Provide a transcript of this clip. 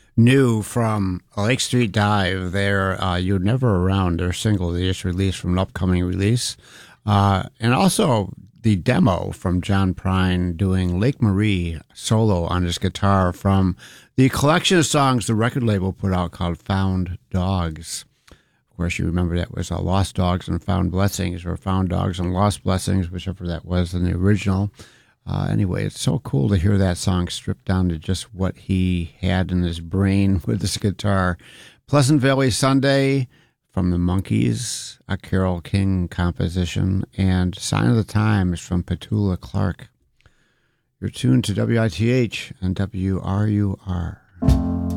New from Lake Street Dive. They're You're Never Around. Their single they just released from an upcoming release. And also the demo from John Prine doing Lake Marie solo on his guitar from the collection of songs the record label put out called Found Dogs. Of course, you remember that was Lost Dogs and Found Blessings, or Found Dogs and Lost Blessings, whichever that was in the original. Anyway, it's so cool to hear that song stripped down to just what he had in his brain with his guitar. Pleasant Valley Sunday from the Monkees, a Carole King composition, and Sign of the Times from Petula Clark. You're tuned to WITH and WRUR.